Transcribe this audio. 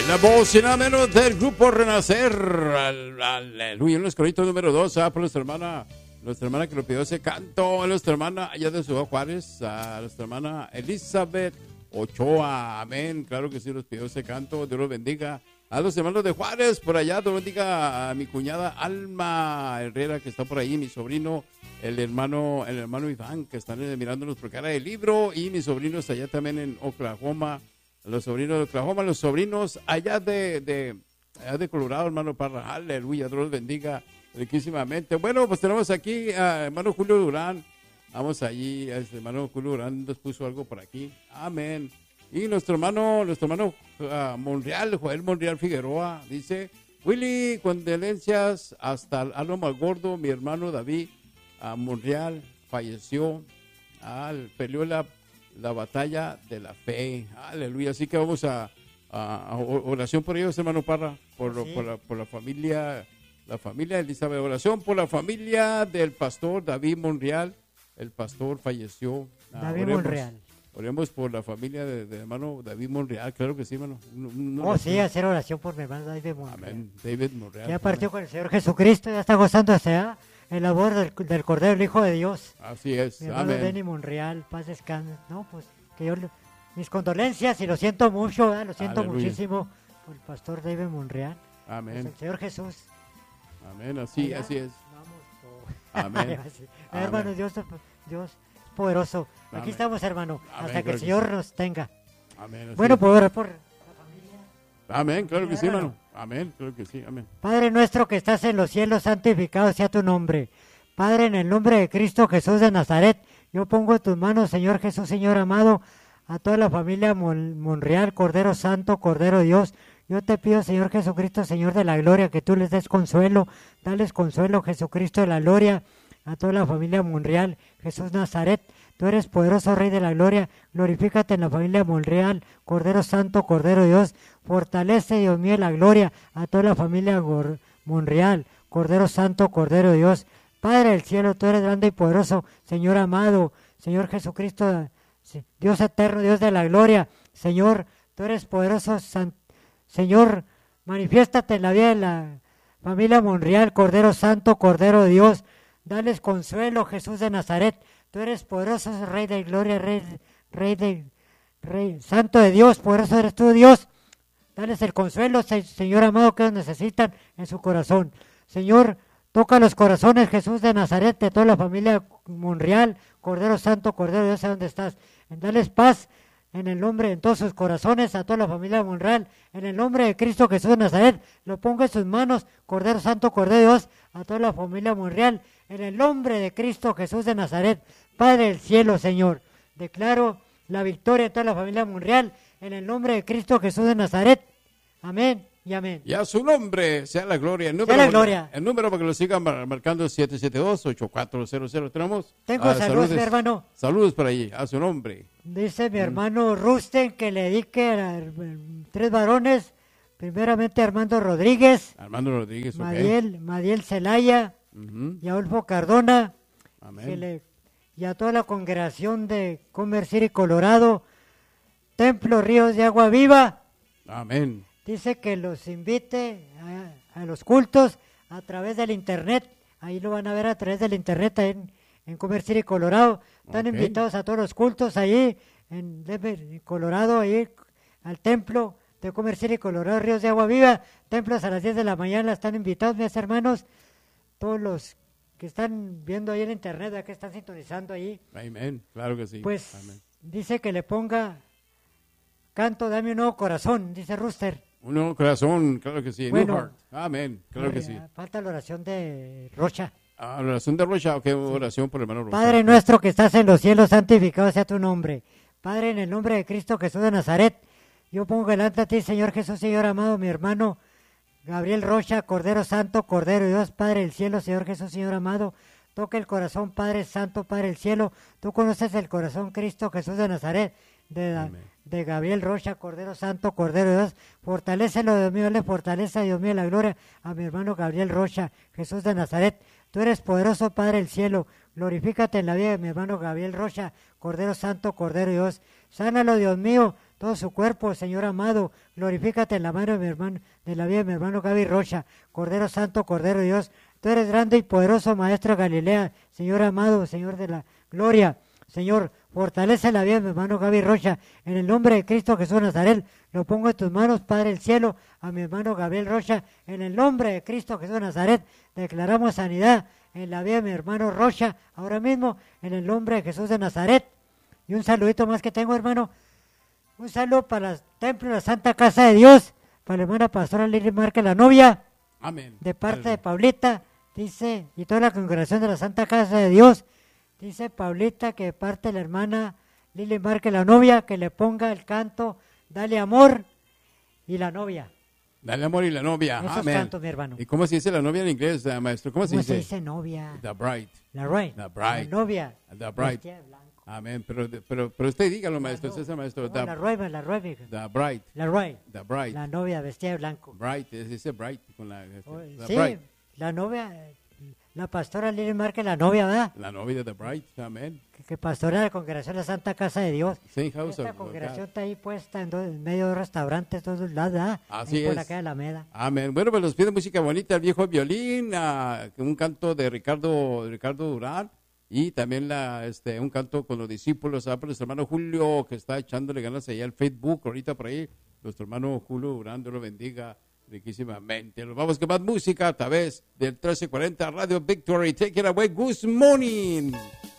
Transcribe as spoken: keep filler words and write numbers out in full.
La voz y nada menos del grupo Renacer. Aleluya, un escorito número dos. Ah, por nuestra hermana, nuestra hermana que lo pidió ese canto. A nuestra hermana allá de Ciudad Juárez. A nuestra hermana Elizabeth Ochoa. Amén. Claro que sí, nos pidió ese canto. Dios los bendiga. A los hermanos de Juárez, por allá. Dios bendiga a mi cuñada Alma Herrera, que está por ahí. Mi sobrino, el hermano, el hermano Iván, que están mirándonos por cara del libro. Y mis sobrinos allá también en Oklahoma. Los sobrinos de Oklahoma, los sobrinos allá de, de, allá de Colorado, hermano Parra. Aleluya, Dios los bendiga riquísimamente. Bueno, pues tenemos aquí a hermano Julio Durán. Vamos allí, a este hermano Julio Durán nos puso algo por aquí. Amén. Y nuestro hermano, nuestro hermano uh, Monreal, Joel Monreal Figueroa, dice: Willy, condolencias hasta Alma Malgordo, mi hermano David uh, Monreal falleció. Ah, peleó la la batalla de la fe. Aleluya. Así que vamos a, a, a oración por ellos, hermano Parra, por, sí. por, la, por la familia, la familia Elizabeth. Oración por la familia del pastor David Monreal. El pastor falleció. David oremos, Monreal. Oremos por la familia de, de hermano David Monreal. Claro que sí, hermano. No, no, oh, sí, hacer oración por mi hermano David Monreal. Amén. David Monreal. Ya partió con el Señor Jesucristo, ya está gozándose, ¿eh? El labor del, del Cordero, el Hijo de Dios. Así es. Mi hermano Denny Monreal, paz descanse. No, pues que yo, mis condolencias y lo siento mucho, ¿eh? Lo siento Aleluya. Muchísimo por el pastor David Monreal. Amén. Pues el Señor Jesús. Amén, así, Allá, así es. Vamos. Amén. Hermano, Dios, Dios poderoso. Amén. Aquí estamos, hermano, Amén, hasta que el Señor que sí. nos tenga. Amén. Bueno, por orar por la familia. Amén, claro que sí, hermano. Amén, claro que sí, amén. Padre nuestro que estás en los cielos, santificado sea tu nombre. Padre, en el nombre de Cristo Jesús de Nazaret, yo pongo en tus manos, Señor Jesús, Señor amado, a toda la familia Mon- Monreal, Cordero Santo, Cordero Dios. Yo te pido, Señor Jesucristo, Señor de la gloria, que tú les des consuelo. Dales consuelo, Jesucristo de la gloria, a toda la familia Monreal, Jesús Nazaret. Tú eres poderoso Rey de la gloria, glorifícate en la familia Monreal, Cordero Santo, Cordero Dios, fortalece, Dios mío, la gloria a toda la familia Gor- Monreal, Cordero Santo, Cordero Dios. Padre del cielo, tú eres grande y poderoso, Señor amado, Señor Jesucristo, Dios eterno, Dios de la gloria, Señor, tú eres poderoso, San- Señor, manifiéstate en la vida de la familia Monreal, Cordero Santo, Cordero Dios, dales consuelo, Jesús de Nazaret. Tú eres poderoso, Rey de gloria, Rey, Rey de Rey, Santo de Dios, poderoso eres tú, Dios. Dales el consuelo, Señor amado, que ellos necesitan en su corazón. Señor, toca los corazones, Jesús de Nazaret, de toda la familia Monreal, Cordero Santo, Cordero de Dios, sé dónde estás. Dales paz en el nombre, en todos sus corazones, a toda la familia Monreal, en el nombre de Cristo Jesús de Nazaret, lo pongo en sus manos, Cordero Santo, Cordero de Dios, a toda la familia Monreal, en el nombre de Cristo Jesús de Nazaret, Padre del cielo, Señor, declaro la victoria de toda la familia Monreal, en el nombre de Cristo Jesús de Nazaret, amén y amén. Y a su nombre sea la gloria. El número, sea la gloria. El número para que lo sigan marcando es siete siete dos, ocho cuatro cero cero. Tenemos. Tengo uh, saludos, mi hermano. Saludos por ahí, a su nombre. Dice mi hermano Rusten que le dedique a tres varones. Primeramente Armando Rodríguez. Armando Rodríguez, Madiel, okay. Madiel Zelaya. Uh-huh. Y Adolfo Cardona. Amén. Que le, y a toda la congregación de Commerce City, Colorado. Templo Ríos de Agua Viva. Amén. Dice que los invite a, a los cultos a través del internet. Ahí lo van a ver a través del internet en, en Commerce City, Colorado. Están okay. invitados a todos los cultos ahí en Denver, Colorado, ahí al templo de Commerce City, Colorado, Ríos de Agua Viva. Templos a las diez de la mañana. Están invitados, mis hermanos, todos los que están viendo ahí en internet, ¿verdad? Que están sintonizando ahí. Amén, claro que sí. Pues Amén. Dice que le ponga canto, dame un nuevo corazón, dice Rooster. Un nuevo corazón, claro que sí. Bueno, New heart. Amén, claro que sí. Falta la oración de Rocha. Ah, la oración de Rocha, ok, sí. Oración por el hermano Rocha. Padre nuestro que estás en los cielos, santificado sea tu nombre. Padre, en el nombre de Cristo Jesús de Nazaret, yo pongo delante a ti, Señor Jesús, Señor amado, mi hermano Gabriel Rocha, Cordero Santo, Cordero Dios, Padre del cielo, Señor Jesús, Señor amado. Toca el corazón, Padre Santo, Padre del cielo. Tú conoces el corazón, Cristo Jesús de Nazaret, de, de Gabriel Rocha, Cordero Santo, Cordero de Dios. Fortalécelo, Dios mío, le fortaleza, Dios mío, la gloria a mi hermano Gabriel Rocha, Jesús de Nazaret. Tú eres poderoso, Padre del cielo. Glorifícate en la vida de mi hermano Gabriel Rocha, Cordero Santo, Cordero de Dios. Sánalo, Dios mío, todo su cuerpo, Señor amado. Glorifícate en la mano de mi hermano, de la vida de mi hermano Gaby Rocha. Cordero Santo, Cordero de Dios, tú eres grande y poderoso, Maestro de Galilea, Señor amado, Señor de la gloria. Señor, fortalece la vida de mi hermano Gaby Rocha. En el nombre de Cristo Jesús de Nazaret, lo pongo en tus manos, Padre del cielo, a mi hermano Gabriel Rocha. En el nombre de Cristo Jesús de Nazaret, declaramos sanidad en la vida de mi hermano Rocha, ahora mismo, en el nombre de Jesús de Nazaret. Y un saludito más que tengo, hermano. Un saludo para el templo de la Santa Casa de Dios, para la hermana pastora Lili Márquez, la novia. Amén. De parte Aleluya. de Paulita, dice, y toda la congregación de la Santa Casa de Dios, dice Paulita que de parte de la hermana Lili Márquez, la novia, que le ponga el canto, dale amor, y la novia. Dale amor y la novia. Esos Amén. cantos, mi hermano. ¿Y cómo se dice la novia en inglés, eh, maestro? ¿Cómo, ¿Cómo se dice? se dice novia? The bride. La bride. The bride. La novia. The bride. Vestida de blanco. Amén. Pero, pero, pero usted dígalo, maestro. no. César, maestro. No, The, la rueda, la rueda. the bride. La bride. The bride. La novia vestida de blanco. Bride. Se dice bride. Con la, este, Oh, the sí, bride. la novia, la pastora Lili Márquez, la novia, ¿verdad? La novia de the bride. Amén. Que, que pastora de la congregación de la Santa Casa de Dios. Same house Esta of congregación God. está ahí puesta en, do- en medio de restaurantes, todos lados, ¿verdad? Así Ahí por es. la calle Alameda. Amén. Bueno, pues nos pide música bonita el viejo violín, ah, un canto de Ricardo, Ricardo Durán y también la, este, un canto con los discípulos, ah, por nuestro hermano Julio que está echándole ganas allá al Facebook, ahorita por ahí, nuestro hermano Julio Durán, Dios lo bendiga riquísimamente. Nos vamos con más música a través del trece cuarenta Radio Victory. Take it away, good morning.